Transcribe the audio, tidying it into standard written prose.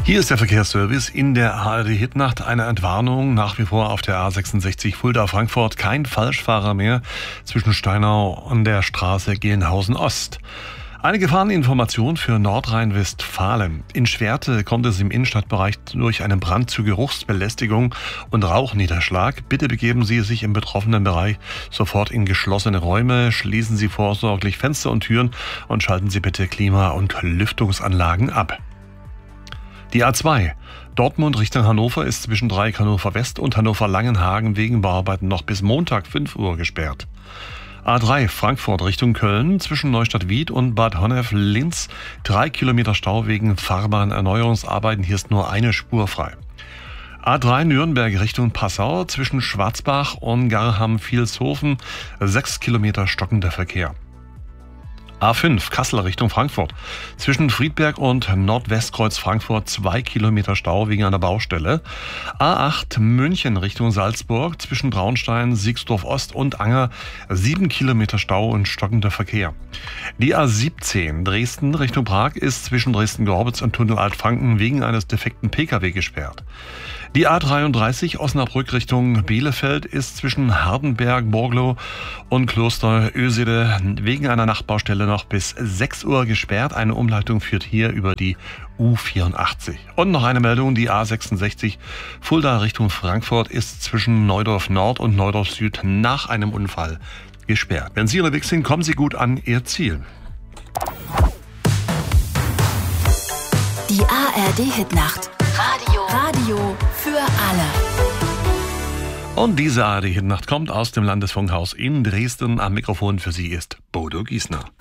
Hier ist der Verkehrsservice in der ARD-Hitnacht. Eine Entwarnung nach wie vor auf der A66 Fulda-Frankfurt. Kein Falschfahrer mehr zwischen Steinau und der Straße Gelnhausen-Ost. Eine Gefahreninformation für Nordrhein-Westfalen. In Schwerte kommt es im Innenstadtbereich durch einen Brand zu Geruchsbelästigung und Rauchniederschlag. Bitte begeben Sie sich im betroffenen Bereich sofort in geschlossene Räume. Schließen Sie vorsorglich Fenster und Türen und schalten Sie bitte Klima- und Lüftungsanlagen ab. Die A2 Dortmund Richtung Hannover ist zwischen Dreieck Hannover West und Hannover Langenhagen wegen Bauarbeiten noch bis Montag 5 Uhr gesperrt. A3 Frankfurt Richtung Köln zwischen Neustadt-Wied und Bad Honnef-Linz 3 Kilometer Stau wegen Fahrbahnerneuerungsarbeiten. Hier ist nur eine Spur frei. A3 Nürnberg Richtung Passau zwischen Schwarzbach und Garham-Vilshofen 6 Kilometer stockender Verkehr. A5 Kassel Richtung Frankfurt. Zwischen Friedberg und Nordwestkreuz Frankfurt 2 Kilometer Stau wegen einer Baustelle. A8 München Richtung Salzburg. Zwischen Traunstein, Siegsdorf Ost und Anger 7 Kilometer Stau und stockender Verkehr. Die A17 Dresden Richtung Prag ist zwischen Dresden-Gorbitz und Tunnel Altfranken wegen eines defekten Pkw gesperrt. Die A33 Osnabrück Richtung Bielefeld ist zwischen Hardenberg, Borglo und Kloster Ösede wegen einer Nachtbaustelle noch bis 6 Uhr gesperrt. Eine Umleitung führt hier über die U84. Und noch eine Meldung, die A66 Fulda Richtung Frankfurt ist zwischen Neudorf Nord und Neudorf Süd nach einem Unfall gesperrt. Wenn Sie unterwegs sind, kommen Sie gut an Ihr Ziel. Die ARD-Hitnacht. Radio für alle. Und diese ARD-Hitnacht kommt aus dem Landesfunkhaus in Dresden. Am Mikrofon für Sie ist Bodo Giesner.